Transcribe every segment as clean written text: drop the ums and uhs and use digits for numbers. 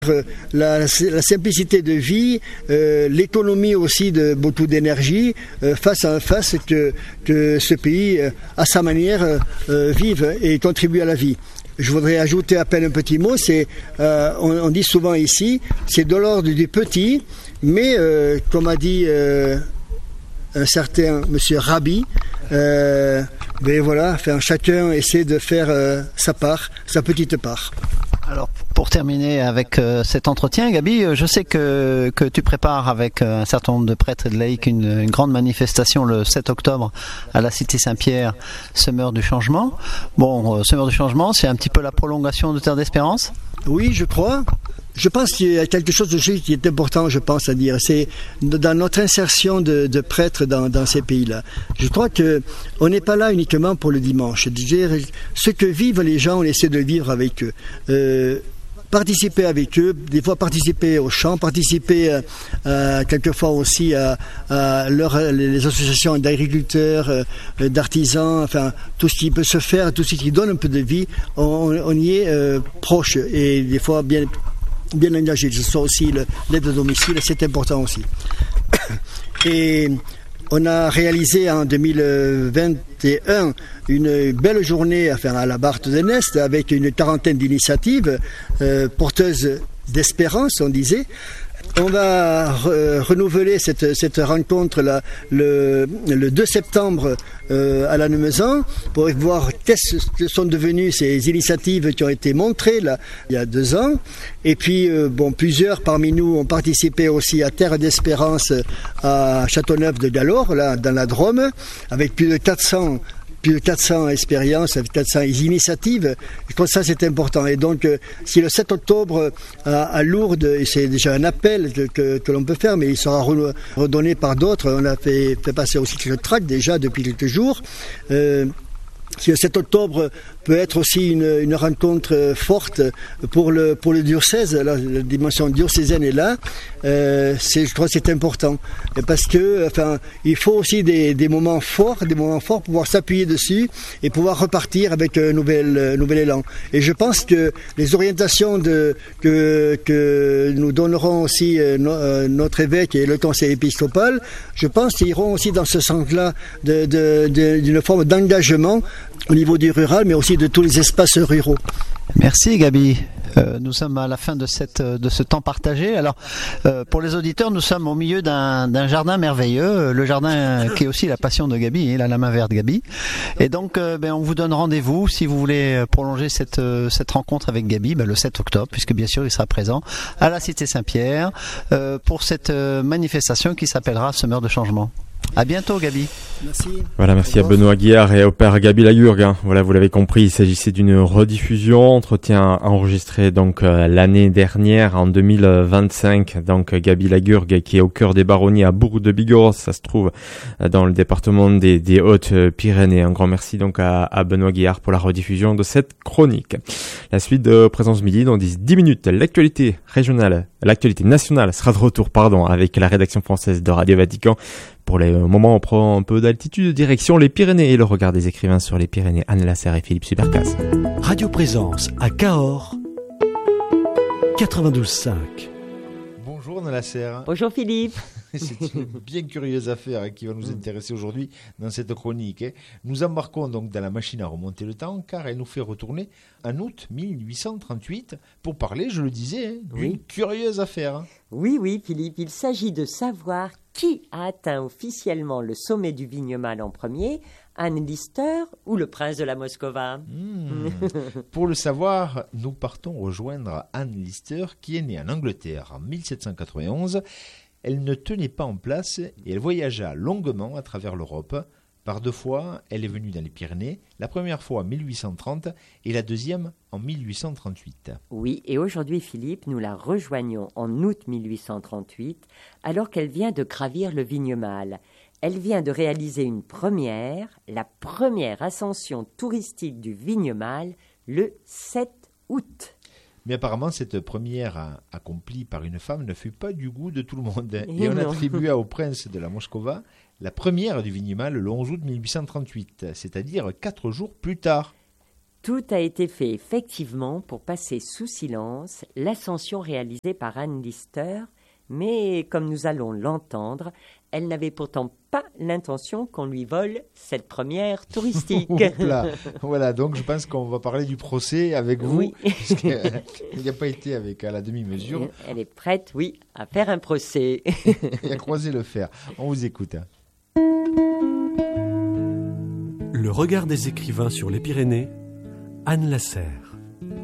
La simplicité de vie, l'économie aussi de beaucoup d'énergie face que ce pays, à sa manière, vive et contribue à la vie. Je voudrais ajouter à peine un petit mot, on dit souvent ici, c'est de l'ordre du petit, mais comme a dit un certain monsieur Rabi, chacun essaie de faire sa petite part. Alors, pour terminer avec cet entretien, Gaby, je sais que tu prépares avec un certain nombre de prêtres et de laïcs une grande manifestation le 7 octobre à la Cité Saint-Pierre, Semeurs du Changement. Bon, Semeurs du Changement, c'est un petit peu la prolongation de Terre d'Espérance ? Oui, je crois. Je pense qu'il y a quelque chose de juste qui est important, je pense, à dire. C'est dans notre insertion de prêtres dans ces pays-là. Je crois que on n'est pas là uniquement pour le dimanche. Ce que vivent les gens, on essaie de le vivre avec eux. Participer avec eux, des fois participer au chant, participer quelquefois aussi à les associations d'agriculteurs, d'artisans, enfin tout ce qui peut se faire, tout ce qui donne un peu de vie, on y est proche et des fois bien engagé. Que ce soit aussi l'aide à domicile, c'est important aussi. Et on a réalisé en 2021 une belle journée à la Barthe de Nest avec une quarantaine d'initiatives porteuses d'espérance, on disait. On va renouveler cette rencontre le 2 septembre à la Nemezan pour voir qu'est-ce que sont devenues ces initiatives qui ont été montrées là, il y a 2 ans. Et puis, plusieurs parmi nous ont participé aussi à Terre d'Espérance à Châteauneuf-de-Galore, là, dans la Drôme, avec plus de 400 expériences, 400 initiatives. Je crois que ça, c'est important. Et donc, si le 7 octobre à Lourdes, et c'est déjà un appel que l'on peut faire, mais il sera redonné par d'autres. On a fait passer aussi quelques tracts déjà depuis quelques jours. Si le 7 octobre peut être aussi une rencontre forte pour le diocèse, la dimension diocésaine est là, je crois que c'est important. Parce que, il faut aussi des moments forts pour pouvoir s'appuyer dessus et pouvoir repartir avec un nouvel élan. Et je pense que les orientations que nous donneront aussi notre évêque et le conseil épiscopal, je pense qu'ils iront aussi dans ce sens-là d'une forme d'engagement au niveau du rural, mais aussi de tous les espaces ruraux. Merci Gaby. Nous sommes à la fin de ce temps partagé. Alors, pour les auditeurs, nous sommes au milieu d'un jardin merveilleux, le jardin qui est aussi la passion de Gaby, la main verte Gaby. Et donc, on vous donne rendez-vous si vous voulez prolonger cette rencontre avec Gaby, le 7 octobre, puisque bien sûr il sera présent à la Cité Saint-Pierre pour cette manifestation qui s'appellera Semeurs de Changement. À bientôt Gaby. Merci. Voilà, merci à Benoît Guillard et au père Gaby Lagurgue. Voilà, vous l'avez compris, il s'agissait d'une rediffusion, entretien enregistré donc l'année dernière en 2025. Donc Gaby Lagurgue qui est au cœur des Baronnies à Bourg-de-Bigorre, ça se trouve dans le département des Hautes-Pyrénées. Un grand merci donc à Benoît Guillard pour la rediffusion de cette chronique. La suite de Présence Midi dans 10 minutes, l'actualité nationale sera de retour, avec la rédaction française de Radio Vatican. Pour les moments, on prend un peu d'altitude, direction les Pyrénées et le regard des écrivains sur les Pyrénées, Anne Lasserre et Philippe Supercaz. Radio Présence à Cahors, 92.5. Bonjour Anne Lasserre. Bonjour Philippe. C'est une bien curieuse affaire qui va nous intéresser aujourd'hui dans cette chronique. Nous embarquons donc dans la machine à remonter le temps car elle nous fait retourner en août 1838 pour parler, je le disais, d'une curieuse affaire. Oui Philippe, il s'agit de savoir qui a atteint officiellement le sommet du Vignemale en premier, Anne Lister ou le prince de la Moscova. Pour le savoir, nous partons rejoindre Anne Lister qui est née en Angleterre en 1791. Elle ne tenait pas en place et elle voyagea longuement à travers l'Europe. Par 2 fois, elle est venue dans les Pyrénées, la première fois en 1830 et la deuxième en 1838. Oui, et aujourd'hui, Philippe, nous la rejoignons en août 1838, alors qu'elle vient de gravir le Vignemale. Elle vient de réaliser la première ascension touristique du Vignemale, le 7 août. Mais apparemment, cette première accomplie par une femme ne fut pas du goût de tout le monde. Et on attribua au prince de la Moscova la première du Vignemale le 11 août 1838, c'est-à-dire 4 jours plus tard. Tout a été fait effectivement pour passer sous silence l'ascension réalisée par Anne Lister, mais comme nous allons l'entendre, elle n'avait pourtant pas l'intention qu'on lui vole cette première touristique. Voilà, donc je pense qu'on va parler du procès avec vous, Oui. puisqu'il n'a pas été avec à la demi-mesure, Elle est prête, oui, à faire un procès. et à croiser le fer. On vous écoute. Le regard des écrivains sur les Pyrénées, Anne Lasserre.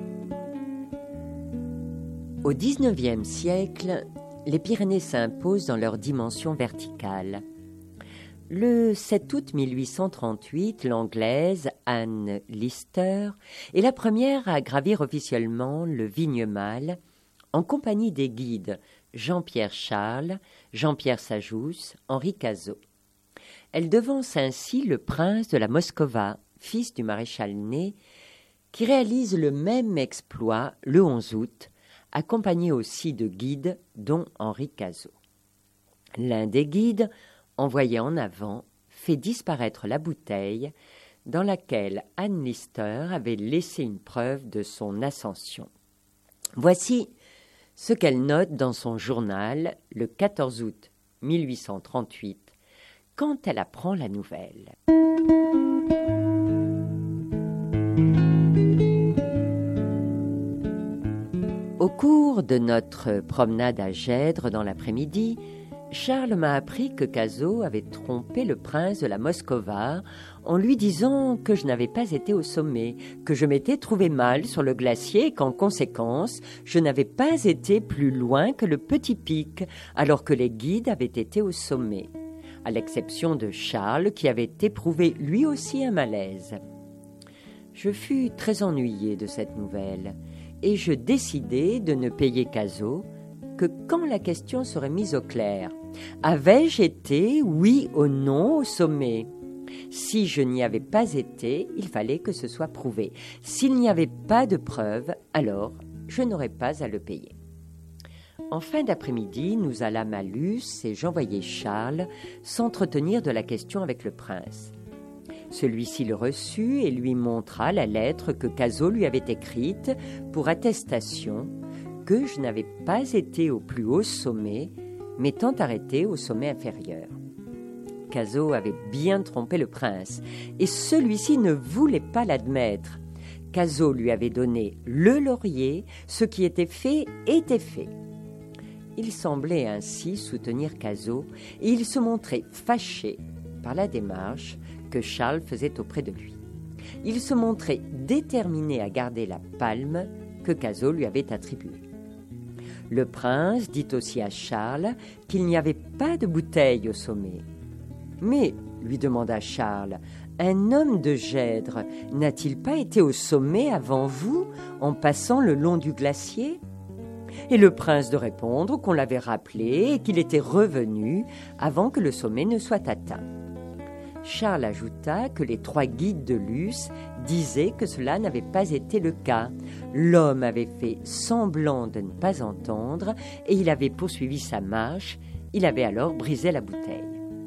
Au XIXe siècle, les Pyrénées s'imposent dans leur dimension verticale. Le 7 août 1838, l'Anglaise Anne Lister est la première à gravir officiellement le Vignemale en compagnie des guides Jean-Pierre Charles, Jean-Pierre Sajous, Henri Cazot. Elle devance ainsi le prince de la Moscova, fils du maréchal Ney, qui réalise le même exploit le 11 août, accompagné aussi de guides, dont Henri Cazot. L'un des guides, envoyé en avant, fait disparaître la bouteille dans laquelle Anne Lister avait laissé une preuve de son ascension. Voici ce qu'elle note dans son journal le 14 août 1838, quand elle apprend la nouvelle. Au cours de notre promenade à Gèdre dans l'après-midi, Charles m'a appris que Cazot avait trompé le prince de la Moscova en lui disant que je n'avais pas été au sommet, que je m'étais trouvé mal sur le glacier et qu'en conséquence, je n'avais pas été plus loin que le petit pic, alors que les guides avaient été au sommet, à l'exception de Charles qui avait éprouvé lui aussi un malaise. Je fus très ennuyé de cette nouvelle et je décidai de ne payer Cazot que quand la question serait mise au clair. Avais-je été, oui ou non, au sommet ? Si je n'y avais pas été, il fallait que ce soit prouvé. S'il n'y avait pas de preuve, alors je n'aurais pas à le payer. En fin d'après-midi, nous allâmes à Luce et j'envoyai Charles s'entretenir de la question avec le prince. Celui-ci le reçut et lui montra la lettre que Cazot lui avait écrite pour attestation que je n'avais pas été au plus haut sommet, m'étant arrêté au sommet inférieur. Cazot avait bien trompé le prince, et celui-ci ne voulait pas l'admettre. Cazot lui avait donné le laurier, ce qui était fait était fait. Il semblait ainsi soutenir Cazot, et il se montrait fâché par la démarche que Charles faisait auprès de lui. Il se montrait déterminé à garder la palme que Cazot lui avait attribuée. Le prince dit aussi à Charles qu'il n'y avait pas de bouteille au sommet. « Mais, lui demanda Charles, un homme de Gèdre n'a-t-il pas été au sommet avant vous en passant le long du glacier ?» Et le prince de répondre qu'on l'avait rappelé et qu'il était revenu avant que le sommet ne soit atteint. Charles ajouta que les 3 guides de Luce disaient que cela n'avait pas été le cas. L'homme avait fait semblant de ne pas entendre et il avait poursuivi sa marche. Il avait alors brisé la bouteille.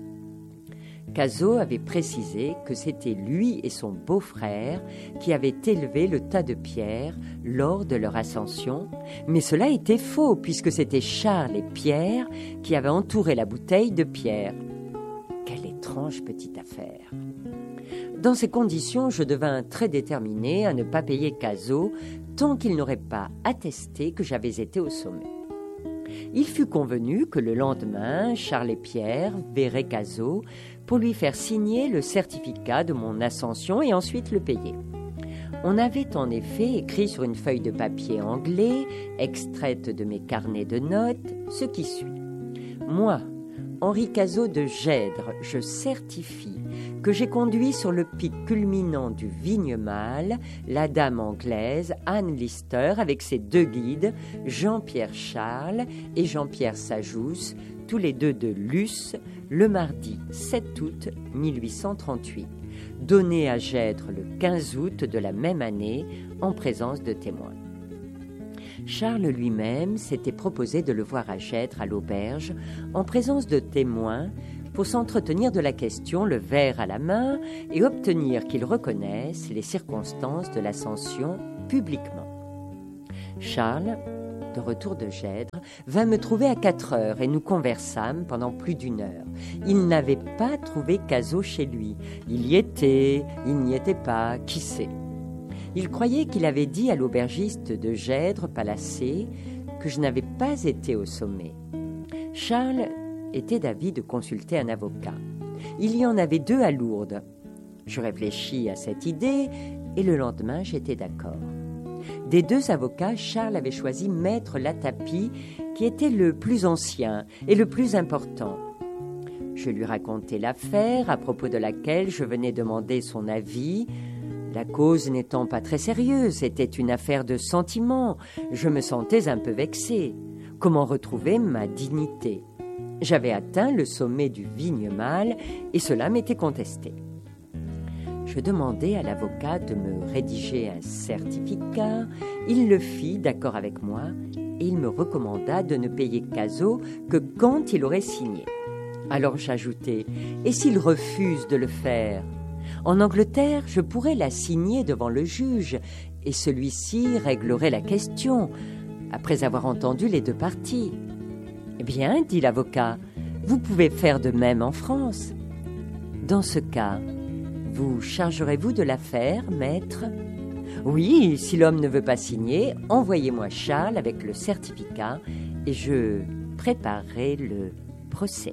Cazot avait précisé que c'était lui et son beau-frère qui avaient élevé le tas de pierres lors de leur ascension, mais cela était faux puisque c'était Charles et Pierre qui avaient entouré la bouteille de pierre. Quelle étrange petite affaire. Dans ces conditions, je devins très déterminé à ne pas payer Cazot tant qu'il n'aurait pas attesté que j'avais été au sommet. Il fut convenu que le lendemain, Charles et Pierre verraient Cazot pour lui faire signer le certificat de mon ascension et ensuite le payer. On avait en effet écrit sur une feuille de papier anglais, extraite de mes carnets de notes, ce qui suit. Moi, Henri Cazot de Gèdre, je certifie que j'ai conduit sur le pic culminant du Vignemale la dame anglaise Anne Lister avec ses 2 guides, Jean-Pierre Charles et Jean-Pierre Sajous, tous les 2 de Luce, le mardi 7 août 1838, donné à Gèdre le 15 août de la même année en présence de témoins. Charles lui-même s'était proposé de le voir à Gèdre à l'auberge en présence de témoins pour s'entretenir de la question, le verre à la main, et obtenir qu'ils reconnaissent les circonstances de l'ascension publiquement. Charles, de retour de Gèdres, vint me trouver à 4 heures et nous conversâmes pendant plus d'1 heure. Il n'avait pas trouvé Cazaux chez lui. Il y était, il n'y était pas, qui sait. Il croyait qu'il avait dit à l'aubergiste de Gèdres-Palacé que je n'avais pas été au sommet. Charles était d'avis de consulter un avocat. Il y en avait 2 à Lourdes. Je réfléchis à cette idée et le lendemain j'étais d'accord. Des 2 avocats, Charles avait choisi Maître Latapie, qui était le plus ancien et le plus important. Je lui racontai l'affaire à propos de laquelle je venais demander son avis. La cause n'étant pas très sérieuse, c'était une affaire de sentiment. Je me sentais un peu vexée. Comment retrouver ma dignité ? J'avais atteint le sommet du Vignemale et cela m'était contesté. Je demandai à l'avocat de me rédiger un certificat. Il le fit, d'accord avec moi, et il me recommanda de ne payer Cazaux que quand il aurait signé. Alors j'ajoutai, et s'il refuse de le faire ? En Angleterre, je pourrais la signer devant le juge, et celui-ci réglerait la question, après avoir entendu les 2 parties. Eh bien, dit l'avocat, vous pouvez faire de même en France. Dans ce cas, vous chargerez-vous de l'affaire, maître ? Oui, si l'homme ne veut pas signer, envoyez-moi Charles avec le certificat et je préparerai le procès.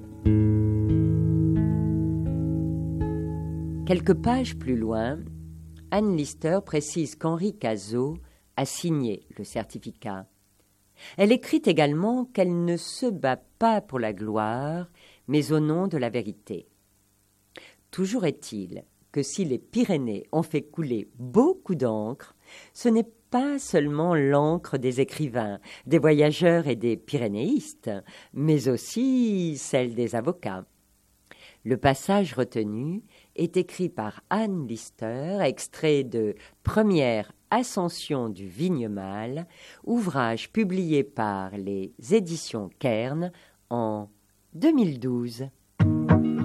Quelques pages plus loin, Anne Lister précise qu'Henri Cazaux a signé le certificat. Elle écrit également qu'elle ne se bat pas pour la gloire, mais au nom de la vérité. Toujours est-il que si les Pyrénées ont fait couler beaucoup d'encre, ce n'est pas seulement l'encre des écrivains, des voyageurs et des pyrénéistes, mais aussi celle des avocats. Le passage retenu est écrit par Anne Lister, extrait de Première Ascension du Vignemale, ouvrage publié par les éditions Kern en 2012.